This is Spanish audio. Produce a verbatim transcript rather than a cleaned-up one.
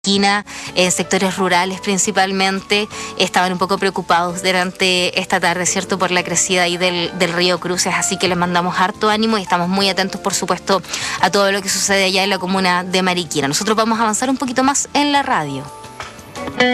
en sectores rurales principalmente, estaban un poco preocupados durante esta tarde, ¿cierto?, por la crecida ahí del, del río Cruces, así que les mandamos harto ánimo y estamos muy atentos, por supuesto, a todo lo que sucede allá en la comuna de Mariquina. Nosotros vamos a avanzar un poquito más en la radio.